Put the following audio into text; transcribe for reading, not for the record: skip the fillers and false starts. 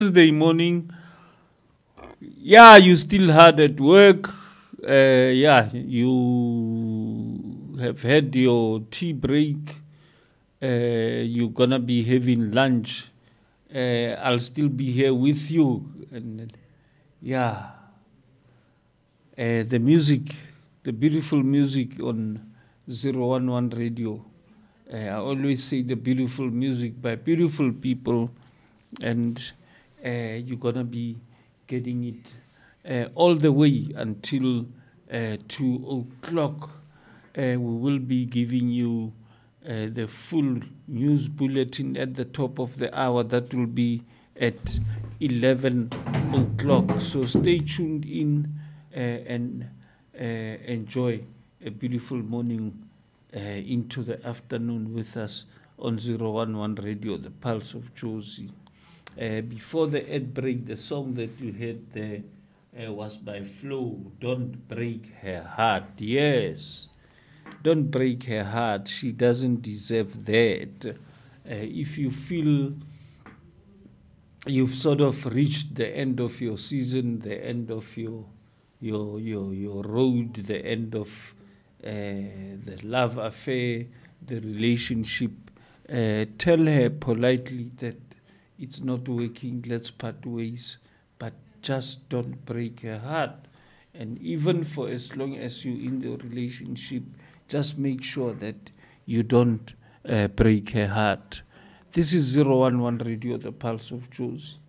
Thursday morning. Yeah, you still hard at work. You have had your tea break. You're gonna be having lunch. I'll still be here with you. And the music, the beautiful music on 011 radio. I always say the beautiful music by beautiful people, and you're gonna be getting it all the way until 2 o'clock. We will be giving you the full news bulletin at the top of the hour. That will be at 11 o'clock. So stay tuned in and enjoy a beautiful morning into the afternoon with us on 011 Radio, the Pulse of Jozi. Before the ad break, the song that you heard there was by Flo, Don't Break Her Heart. Yes, don't break her heart. She doesn't deserve that. If you feel you've sort of reached the end of your season, the end of your road, the end of the love affair, the relationship, tell her politely that it's not working, let's part ways, but just don't break her heart. And even for as long as you're in the relationship, just make sure that you don't break her heart. This is 011 Radio, the Pulse of Jozi.